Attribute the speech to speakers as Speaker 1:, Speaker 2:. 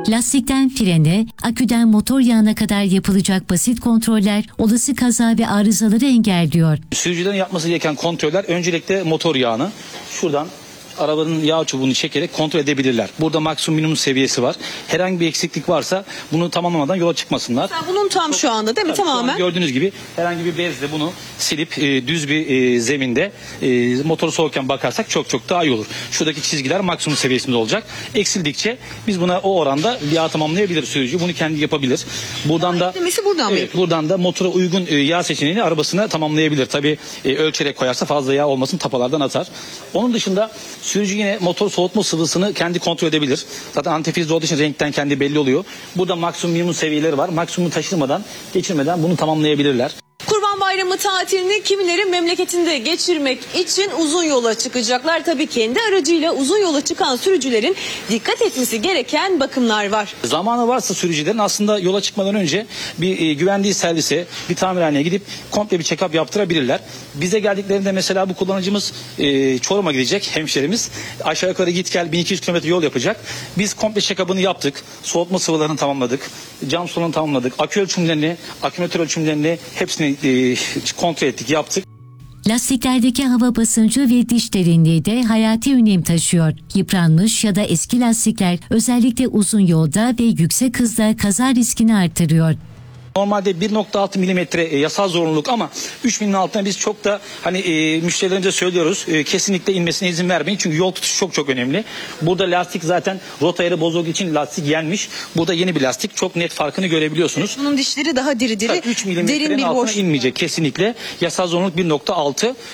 Speaker 1: Lastikten frene, aküden motor yağına kadar yapılacak basit kontroller olası kaza ve arızaları engelliyor.
Speaker 2: Sürücülerin yapması gereken kontroller öncelikle motor yağını şuradan arabanın yağ çubuğunu çekerek kontrol edebilirler. Burada maksimum minimum seviyesi var. Herhangi bir eksiklik varsa bunu tamamlamadan yola çıkmasınlar.
Speaker 3: Bunun tam şu anda değil mi?
Speaker 2: Tabii,
Speaker 3: Tamamen.
Speaker 2: şu an gördüğünüz gibi herhangi bir bezle bunu silip düz bir zeminde motoru soğurken bakarsak çok daha iyi olur. Şuradaki çizgiler maksimum seviyesinde olacak. Eksildikçe biz buna o oranda yağ tamamlayabilir sürücü. Bunu kendi yapabilir. Buradan da
Speaker 3: Eklemesi buradan mı yapıyor?
Speaker 2: buradan da motora uygun yağ seçeneğini arabasına tamamlayabilir. Tabii ölçerek koyarsa fazla yağ olmasın, tapalardan atar. Onun dışında sürücü yine motor soğutma sıvısını kendi kontrol edebilir. Zaten antifrizde olduğu için renkten kendi belli oluyor. Burada maksimum minimum seviyeleri var. Maksimumu geçirmeden bunu tamamlayabilirler.
Speaker 3: Kurban Bayramı tatilini kimileri memleketinde geçirmek için uzun yola çıkacaklar. Tabii kendi aracıyla uzun yola çıkan sürücülerin dikkat etmesi gereken bakımlar var.
Speaker 2: Zamanı varsa sürücülerin aslında yola çıkmadan önce bir güvendiği servise, bir tamirhaneye gidip komple bir check-up yaptırabilirler. Bize geldiklerinde mesela bu kullanıcımız Çorum'a gidecek hemşerimiz. Aşağı yukarı git gel 1200 kilometre yol yapacak. Biz komple check-up'ını yaptık. Soğutma sıvılarını tamamladık. Cam sularını tamamladık. Akü ölçümlerini, akümetre ölçümlerini hepsini kontrol ettik, yaptık.
Speaker 1: Lastiklerdeki hava basıncı ve diş derinliği de hayati önem taşıyor. Yıpranmış ya da eski lastikler özellikle uzun yolda ve yüksek hızda kaza riskini artırıyor.
Speaker 2: Normalde 1.6 milimetre yasal zorunluluk ama 3 altına biz çok da müşterilerimize söylüyoruz. Kesinlikle inmesine izin vermeyin. Çünkü yol tutuşu çok önemli. Burada lastik zaten rota ayarı bozulduğu için lastik yenmiş. Burada yeni bir lastik. Çok net farkını görebiliyorsunuz.
Speaker 3: Bunun dişleri daha diri.
Speaker 2: Tabii 3
Speaker 3: derin
Speaker 2: milimetrenin
Speaker 3: bir
Speaker 2: altına
Speaker 3: boş.
Speaker 2: inmeyecek kesinlikle. Yasal zorunluluk 1.6.